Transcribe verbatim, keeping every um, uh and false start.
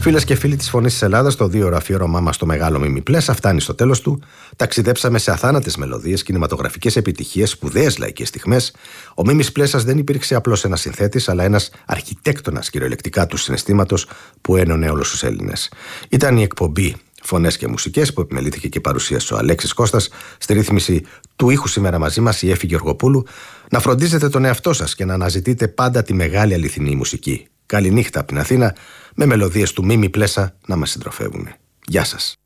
Φίλες και φίλοι της Φωνής της Ελλάδας, το δύο ώρο αφιέρωμά μας στο μεγάλο Μίμη Πλέσα φτάνει στο τέλος του. Ταξιδέψαμε σε αθάνατες μελωδίες, κινηματογραφικές επιτυχίες, σπουδαίες λαϊκές στιγμές. Ο Μίμης Πλέσας δεν υπήρξε απλώς ένας συνθέτης, αλλά ένας αρχιτέκτονας κυριολεκτικά του συναισθήματος που ένωνε όλους τους Έλληνες. Ήταν η εκπομπή Φωνές και Μουσικές που επιμελήθηκε και παρουσίασε ο Αλέξης Κώστας. Στη ρύθμιση του ήχου σήμερα μαζί μας η Έφη Γεωργοπούλου. Να φροντίζετε τον εαυτό σας και να αναζητείτε πάντα τη μεγάλη αληθινή μουσική. Καληνύχτα από την Αθήνα, με μελωδίες του Μίμη Πλέσα να μας συντροφεύουν. Γεια σας.